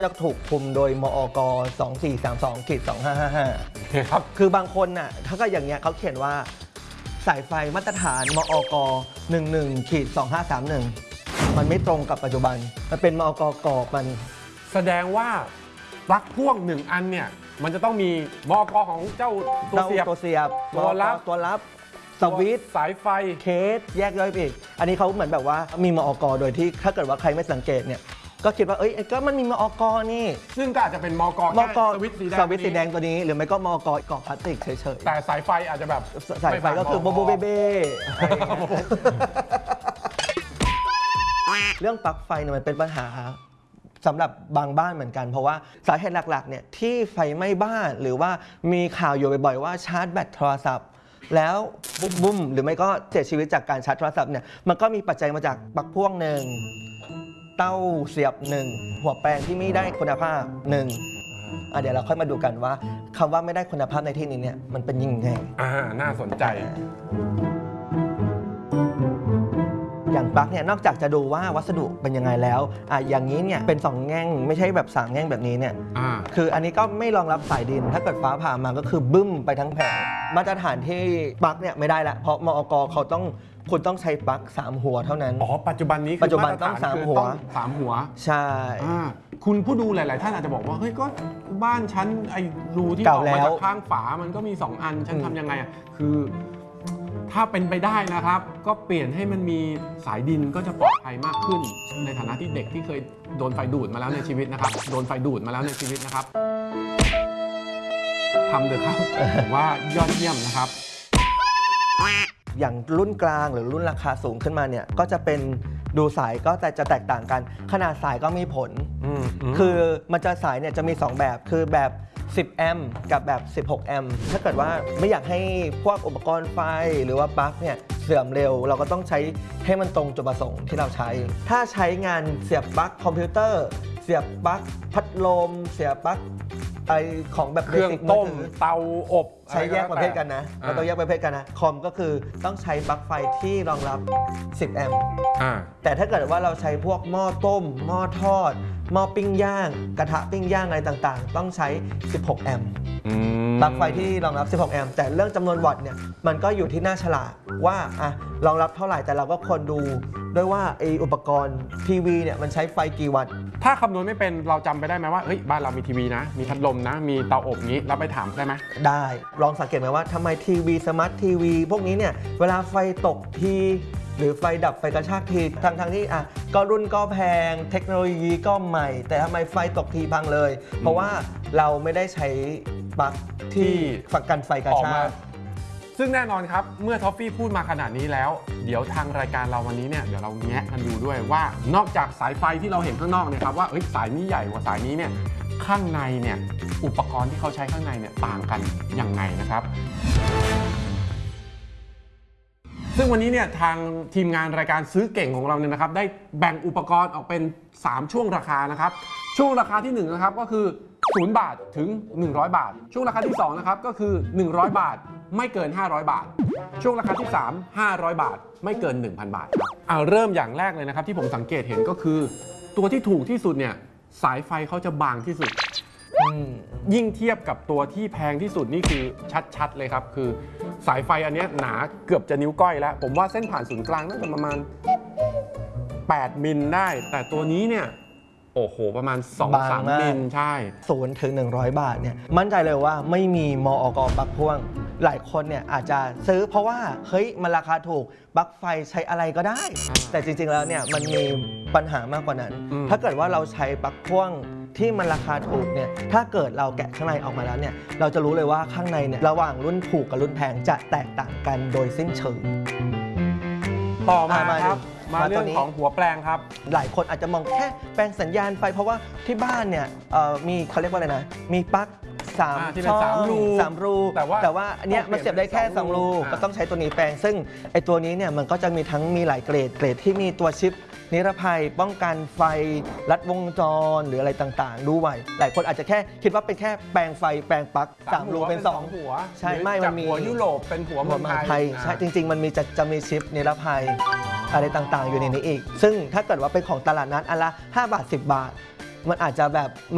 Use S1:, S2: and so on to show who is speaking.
S1: จะถูกคุมโดยมอก2432-2555
S2: ครับ
S1: คือบางคนน่ะถ้าก็อย่างเงี้ยเขาเขียนว่าสายไฟมาตรฐานมอก11-2531มันไม่ตรงกับปัจจุบันมันเป็นมอกกรอบมัน
S2: แสดงว่าปลั๊กพ่วง1 อันเนี่ยมันจะต้องมีมอกของเจ้าตัวเสียบตัวรับสวิตช์
S1: สายไฟเคสแยกย่อยไปอีกอันนี้เขาเหมือนแบบว่ามีมอกโดยที่ถ้าเกิดว่าใครไม่สังเกตเนี่ยก็คิดว่าก็มันมีมอกนี่
S2: ซึ่งก็อาจจะเป็นมอกสวิตช์สีแดง
S1: ตัวนี้หรือไม่ก็มอกกรอบพลาสติกเฉยๆ
S2: แต่สายไฟอาจจะแบบ
S1: สายไฟก็คือโบโบเบ้เรื่องปลั๊กไฟเนี่ยมันเป็นปัญหาสำหรับบางบ้านเหมือนกันเพราะว่าสาเหตุหลักๆเนี่ยที่ไฟไหม้บ้านหรือว่ามีข่าวอยู่บ่อยๆว่าชาร์จแบตโทรศัพท์แล้วบุ้มหรือไม่ก็เสียชีวิตจากการชาร์จโทรศัพท์เนี่ยมันก็มีปัจจัยมาจากปลั๊กพ่วงหนึ่งเต้าเสียบหนึ่งหัวแปลงที่ไม่ได้คุณภาพหนึ่งเดี๋ยวเราค่อยมาดูกันว่าคำว่าไม่ได้คุณภาพในที่นี้เนี่ยมันเป็นยังไง
S2: น่าสนใจ
S1: อย่างปลั๊กเนี่ยนอกจากจะดูว่าวัสดุเป็นยังไงแล้วอย่างนี้เนี่ยเป็น2แง่งไม่ใช่แบบ3แง่งแบบนี้เนี่ยคืออันนี้ก็ไม่รองรับสายดินถ้าเกิดฟ้าผ่ามาก็คือบึ้มไปทั้งแผงมาตรฐานที่ปลั๊กเนี่ยไม่ได้ละเพราะมอกเขาคุณต้องใช้ปลั๊ก3 หัวเท่านั้น
S2: ปัจจุบันนี้
S1: ปัจจุบันต้อง3 หัวใช่
S2: คุณผู้ดูหลายๆท่านอาจจะบอกว่าเฮ้ยก็บ้านฉันไอ้รูที่ออกมาจากข้างฝามันก็มี2 อันฉันทำยังไงคือถ้าเป็นไปได้นะครับก็เปลี่ยนให้มันมีสายดินก็จะปลอดภัยมากขึ้นในฐานะที่เด็กที่เคยโดนไฟดูดมาแล้วในชีวิตนะครับทำเถอะครับผมว่ายอดเยี่ยมนะครับ
S1: อย่างรุ่นกลางหรือรุ่นราคาสูงขึ้นมาเนี่ยก็จะเป็นดูสายก็จะแตกต่างกันขนาดสายก็มีผลคือมันจะสายเนี่ยจะมี2 แบบคือแบบ10 แอมป์กับแบบ16 แอมป์ถ้าเกิดว่าไม่อยากให้พวกอุปกรณ์ไฟหรือว่าปลั๊กเนี่ยเสื่อมเร็วเราก็ต้องใช้ให้มันตรงจุดประสงค์ที่เราใช้ถ้าใช้งานเสียบปลั๊กคอมพิวเตอร์เสียบปลั๊กพัดลมเสียบปลั๊กของแบบ
S2: เครื่องต้มเตาอบ
S1: ใช้แยกประเภทกันนะเราต้องแยกประเภทกันนะคอมก็คือต้องใช้ปลั๊กไฟที่รองรับ10 แอมป์แต่ถ้าเกิดว่าเราใช้พวกหม้อต้มหม้อทอดหม้อปิ้งย่างกระทะปิ้งย่างอะไรต่างๆต้องใช้16 แอมป์ปลั๊กไฟที่รองรับ16 แอมป์แต่เรื่องจำนวนวัตต์เนี่ยมันก็อยู่ที่หน้าฉลากว่ารองรับเท่าไหร่แต่เราก็ควรดูด้วยว่าอุปกรณ์ทีวีเนี่ยมันใช้ไฟกี่วัตต์
S2: ถ้าคำนวณไม่เป็นเราจำไปได้ไหมว่าเฮ้ยบ้านเรามีทีวีนะมีพัดลมนะมีเตาอบนี้เราไปถามได้ไหม
S1: ได้ลองสังเกตไหมว่าทำไมทีวีสมาร์ททีวีพวกนี้เนี่ยเวลาไฟตกทีหรือไฟดับไฟกระชากทีทั้งที่ก็รุ่นก็แพงเทคโนโลยีก็ใหม่แต่ทำไมไฟตกทีพังเลยเพราะว่าเราไม่ได้ใช้ปลั๊กที่ฝักกันไฟกระชาก
S2: ซึ่งแน่นอนครับเมื่อท็อฟฟี่พูดมาขนาดนี้แล้วเดี๋ยวทางรายการเราวันนี้เนี่ยเดี๋ยวเราแงะกันดูด้วยว่านอกจากสายไฟที่เราเห็นข้างนอกเนี่ยครับว่าสายนี้ใหญ่กว่าสายนี้เนี่ยข้างในเนี่ยอุปกรณ์ที่เขาใช้ข้างในเนี่ยต่างกันยังไงนะครับซึ่งวันนี้เนี่ยทางทีมงานรายการซื้อเก่งของเราเนี่ยนะครับได้แบ่งอุปกรณ์ออกเป็น3 ช่วงราคานะครับช่วงราคาที่1นะครับก็คือ0 บาทถึง100 บาทช่วงราคาที่2นะครับก็คือ100 บาทไม่เกิน500 บาทช่วงราคาที่3 500 บาทไม่เกิน 1,000 บาทเริ่มอย่างแรกเลยนะครับที่ผมสังเกตเห็นก็คือตัวที่ถูกที่สุดเนี่ยสายไฟเขาจะบางที่สุดยิ่งเทียบกับตัวที่แพงที่สุดนี่คือชัดๆเลยครับคือสายไฟอันนี้หนาเกือบจะนิ้วก้อยแล้วผมว่าเส้นผ่านศูนย์กลางน่าจะประมาณ8 มิลได้แต่ตัวนี้เนี่ยโอ้โหประมาณ 2-3 มิลใช่
S1: 0 ถึง 100 บาทเนี่ยมั่นใจเลยว่าไม่มีมอกปลั๊กพ่วงหลายคนเนี่ยอาจจะซื้อเพราะว่าเฮ้ยมันราคาถูกปลั๊กไฟใช้อะไรก็ได้แต่จริงๆแล้วเนี่ยมันมีปัญหามากกว่านั้นถ้าเกิดว่าเราใช้ปลั๊กพ่วงที่มันราคาถูกเนี่ยถ้าเกิดเราแกะข้างในออกมาแล้วเนี่ยเราจะรู้เลยว่าข้างในเนี่ยระหว่างรุ่นถูกกับรุ่นแพงจะแตกต่างกันโดยสิ้นเชิง
S2: ต่อมาครับมาเรื่องของหัวแปลงครับ
S1: หลายคนอาจจะมองแค่แปลงสัญญาณไฟเพราะว่าที่บ้านเนี่ยมีเขาเรียกว่าอะไรนะมีปลั๊ก3 ช่อง3 รูแต่ว่าอันเนี้ยมันเสียบได้แค่2 รูก็ต้องใช้ตัวนี้แปลงซึ่งไอตัวนี้เนี่ยมันก็จะมีทั้งมีหลายเกรดที่มีตัวชิปนิรภัยป้องกันไฟลัดวงจรหรืออะไรต่างๆด้วยหลายคนอาจจะแค่คิดว่าเป็นแค่แปลงไฟแปลงปลั๊ก3 รูเป็น2 หัวใช่ไม่มันมี
S2: หัวยุโรปเป็นหัวเมืองไทย
S1: ใช่จริงๆมันมีจะมีชิปนิรภัยอะไรต่างๆอยู่ในนี้อีกซึ่งถ้าเกิดว่าเป็นของตลาดนัดอันละ5 บาท 10 บาทมันอาจจะแบบ